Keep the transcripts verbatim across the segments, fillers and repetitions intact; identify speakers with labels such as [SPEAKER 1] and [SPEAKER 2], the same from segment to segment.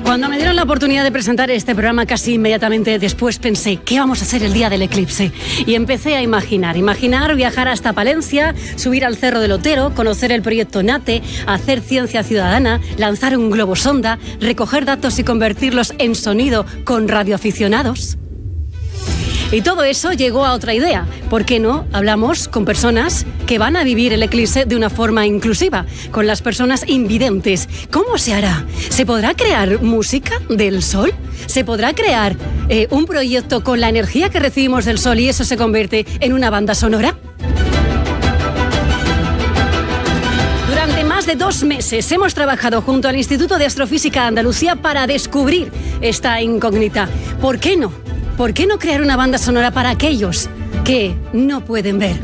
[SPEAKER 1] Cuando me dieron la oportunidad de presentar este programa, casi inmediatamente después pensé, ¿qué vamos a hacer el día del eclipse? Y empecé a imaginar, imaginar viajar hasta Palencia, subir al Cerro del Otero, conocer el proyecto NATE, hacer ciencia ciudadana, lanzar un globo sonda, recoger datos y convertirlos en sonido con radioaficionados. Y todo eso llegó a otra idea. ¿Por qué no hablamos con personas que van a vivir el eclipse de una forma inclusiva, con las personas invidentes? ¿Cómo se hará? ¿Se podrá crear música del sol? ¿Se podrá crear eh, un proyecto con la energía que recibimos del sol y eso se convierte en una banda sonora? Durante más de dos meses hemos trabajado junto al Instituto de Astrofísica de Andalucía para descubrir esta incógnita. ¿Por qué no? ¿Por qué no crear una banda sonora para aquellos que no pueden ver?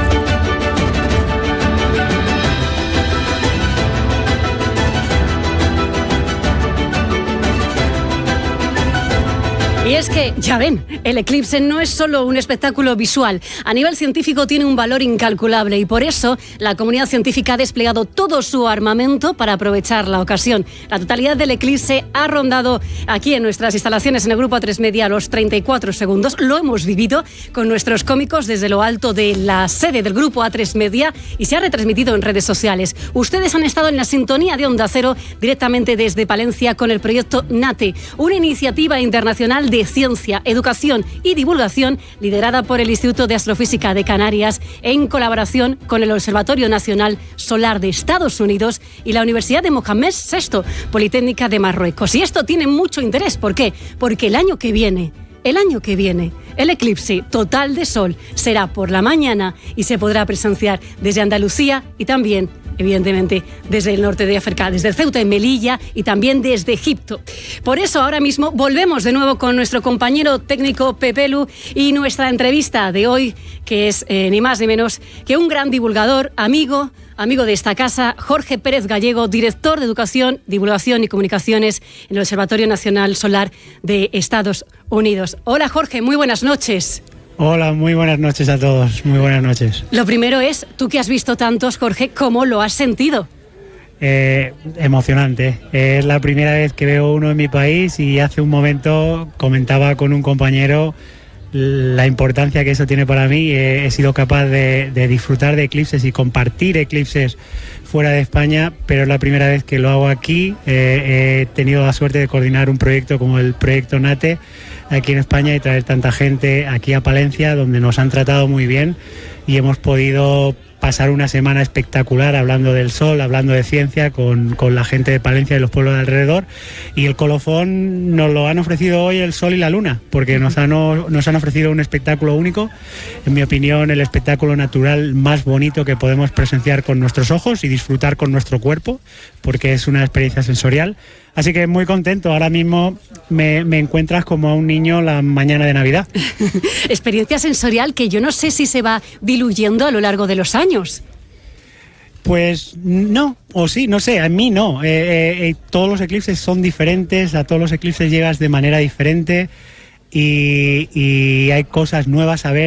[SPEAKER 1] Y es que, ya ven, el eclipse no es solo un espectáculo visual. A nivel científico tiene un valor incalculable y por eso la comunidad científica ha desplegado todo su armamento para aprovechar la ocasión. La totalidad del eclipse ha rondado aquí en nuestras instalaciones en el Grupo A tres Media los treinta y cuatro segundos. Lo hemos vivido con nuestros cómicos desde lo alto de la sede del Grupo A tres Media y se ha retransmitido en redes sociales. Ustedes han estado en la sintonía de Onda Cero directamente desde Palencia con el proyecto NATE, una iniciativa internacional de ciencia, educación y divulgación liderada por el Instituto de Astrofísica de Canarias en colaboración con el Observatorio Nacional Solar de Estados Unidos y la Universidad de Mohamed sexto, Politécnica de Marruecos. Y esto tiene mucho interés. ¿Por qué? Porque el año que viene, el año que viene, el eclipse total de sol será por la mañana y se podrá presenciar desde Andalucía y también, evidentemente, desde el norte de África, desde Ceuta y Melilla y también desde Egipto. Por eso ahora mismo volvemos de nuevo con nuestro compañero técnico Pepelu y nuestra entrevista de hoy, que es eh, ni más ni menos que un gran divulgador, amigo, amigo de esta casa, Jorge Pérez Gallego, director de Educación, Divulgación y Comunicaciones en el Observatorio Nacional Solar de Estados Unidos. Hola Jorge, muy buenas noches.
[SPEAKER 2] Hola, muy buenas noches a todos, muy buenas noches.
[SPEAKER 1] Lo primero es, tú que has visto tantos, Jorge, ¿cómo lo has sentido?
[SPEAKER 2] Eh, emocionante, es la primera vez que veo uno en mi país y hace un momento comentaba con un compañero la importancia que eso tiene para mí. He, he sido capaz de, de disfrutar de eclipses y compartir eclipses fuera de España, pero es la primera vez que lo hago aquí. Eh, he tenido la suerte de coordinar un proyecto como el proyecto NATE aquí en España y traer tanta gente aquí a Palencia, donde nos han tratado muy bien y hemos podido pasar una semana espectacular hablando del sol, hablando de ciencia con, con la gente de Palencia y los pueblos de alrededor. Y el colofón nos lo han ofrecido hoy el sol y la luna, porque nos han, nos han ofrecido un espectáculo único, en mi opinión el espectáculo natural más bonito que podemos presenciar con nuestros ojos y disfrutar con nuestro cuerpo, porque es una experiencia sensorial. Así que muy contento, ahora mismo me, me encuentras como a un niño la mañana de Navidad.
[SPEAKER 1] Experiencia sensorial que yo no sé si se va diluyendo a lo largo de los años.
[SPEAKER 2] Pues no, o sí, no sé, a mí no. Eh, eh, todos los eclipses son diferentes, a todos los eclipses llegas de manera diferente y, y hay cosas nuevas a ver.